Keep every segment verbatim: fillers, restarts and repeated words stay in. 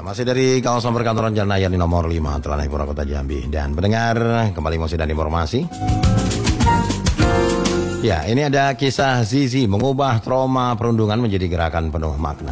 masih dari kawasan perkantoran Jalan Raya di nomor lima, Telanai Pura Kota Jambi. Dan pendengar, kembali musik dan informasi. Ya, ini ada kisah Zizi mengubah trauma perundungan menjadi gerakan penuh makna.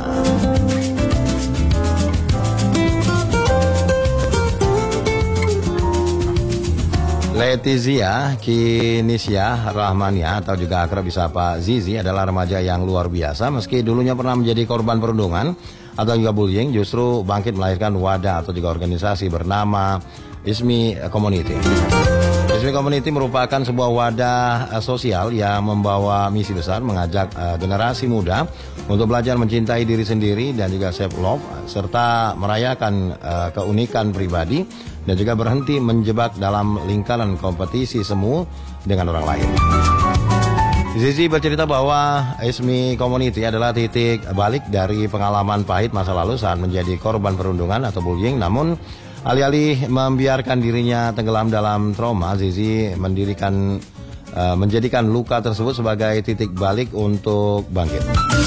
Letizia Kinisya Rahmania atau juga akrab disapa Zizi adalah remaja yang luar biasa. Meski dulunya pernah menjadi korban perundungan atau juga bullying, justru bangkit melahirkan wadah atau juga organisasi bernama Ismi Community. Ismi Community merupakan sebuah wadah uh, sosial yang membawa misi besar mengajak uh, generasi muda untuk belajar mencintai diri sendiri dan juga self love serta merayakan uh, keunikan pribadi dan juga berhenti menjebak dalam lingkaran kompetisi semu dengan orang lain. Zizi bercerita bahwa Ismi Community adalah titik balik dari pengalaman pahit masa lalu saat menjadi korban perundungan atau bullying. Namun alih-alih membiarkan dirinya tenggelam dalam trauma, Zizi mendirikan uh, menjadikan luka tersebut sebagai titik balik untuk bangkit.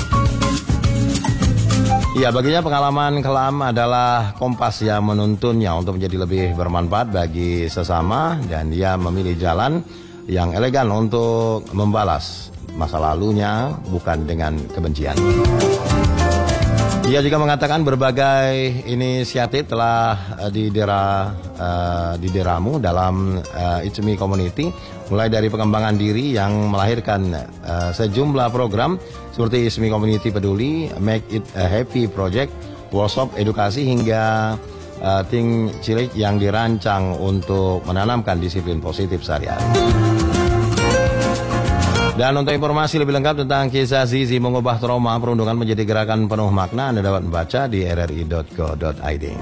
Ya, baginya pengalaman kelam adalah kompas yang menuntunnya untuk menjadi lebih bermanfaat bagi sesama, dan dia memilih jalan yang elegan untuk membalas masa lalunya bukan dengan kebencian. Ia juga mengatakan berbagai inisiatif telah uh, didera, uh, dideramu dalam uh, Ismi Community, mulai dari pengembangan diri yang melahirkan uh, sejumlah program seperti Ismi Community Peduli, Make It a Happy Project, workshop edukasi hingga uh, Think Cilik yang dirancang untuk menanamkan disiplin positif sehari-hari. Dan untuk informasi lebih lengkap tentang kisah Zizi mengubah trauma perundungan menjadi gerakan penuh makna, Anda dapat membaca di r r i dot co dot i d.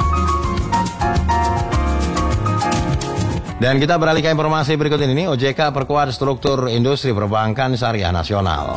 Dan kita beralih ke informasi berikut ini. O J K perkuat struktur industri perbankan syariah nasional.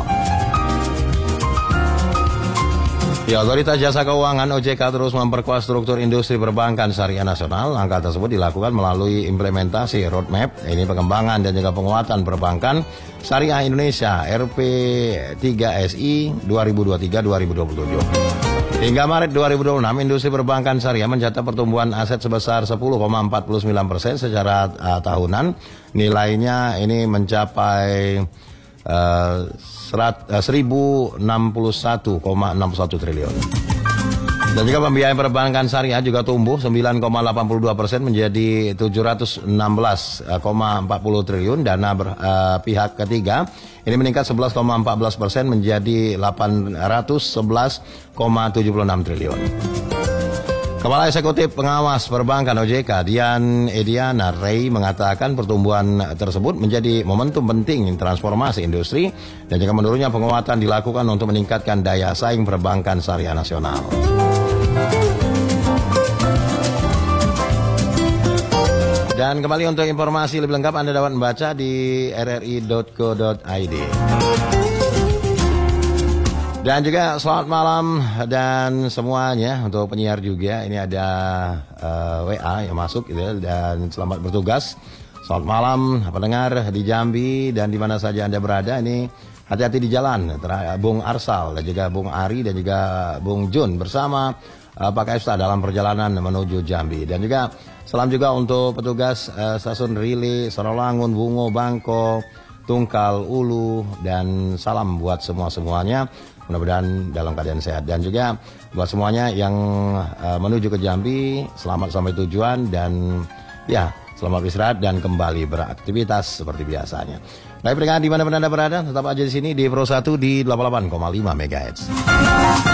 Ya, Otoritas Jasa Keuangan O J K terus memperkuat struktur industri perbankan syariah nasional. Langkah tersebut dilakukan melalui implementasi roadmap, ini pengembangan dan juga penguatan perbankan syariah Indonesia R P tiga S I dua ribu dua puluh tiga dua ribu dua puluh tujuh. Hingga Maret dua ribu dua puluh enam, industri perbankan syariah mencatat pertumbuhan aset sebesar sepuluh koma empat puluh sembilan persen secara uh, tahunan. Nilainya ini mencapai Uh, serat, uh, seribu enam puluh satu koma enam satu triliun. Dan juga pembiayaan perbankan syariah juga tumbuh sembilan koma delapan puluh dua persen menjadi tujuh ratus enam belas koma empat puluh triliun. Dana ber, uh, pihak ketiga ini meningkat sebelas koma empat belas persen menjadi delapan ratus sebelas koma tujuh puluh enam triliun. Kepala Eksekutif Pengawas Perbankan O J K, Dian Ediana Rey, mengatakan pertumbuhan tersebut menjadi momentum penting transformasi industri dan juga menurutnya penguatan dilakukan untuk meningkatkan daya saing perbankan syariah nasional. Dan kembali untuk informasi lebih lengkap Anda dapat membaca di r r i dot co dot i d. Dan juga selamat malam dan semuanya untuk penyiar juga. Ini ada uh, W A yang masuk gitu ya, dan selamat bertugas. Selamat malam pendengar di Jambi dan di mana saja Anda berada. Ini hati-hati di jalan. Bung Arsal dan juga Bung Ari dan juga Bung Jun bersama uh, Pak Kaista dalam perjalanan menuju Jambi. Dan juga salam juga untuk petugas uh, stasiun Rili, Sorolangun, Bungo, Bangko, Tungkal, Ulu, dan salam buat semua-semuanya. Mudah-mudahan dalam keadaan sehat. Dan juga buat semuanya yang uh, menuju ke Jambi, selamat sampai tujuan dan ya, selamat istirahat dan kembali beraktivitas seperti biasanya. Baik pendengar di mana-mana Anda berada, tetap aja di sini di Pro satu di delapan puluh delapan koma lima megahertz.